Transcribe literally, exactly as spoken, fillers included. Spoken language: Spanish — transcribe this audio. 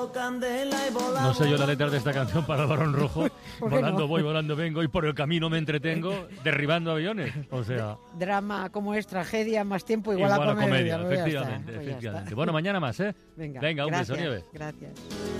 No sé yo la letra de esta canción para el Barón Rojo. Volando no? voy, volando vengo y por el camino me entretengo derribando aviones. O sea... Drama como es tragedia, más tiempo igual, igual a comedia. a comedia, Pues ya está, efectivamente, pues ya efectivamente. está. Bueno, mañana más, ¿eh? Venga, Venga, un beso, gracias, Nieves. gracias.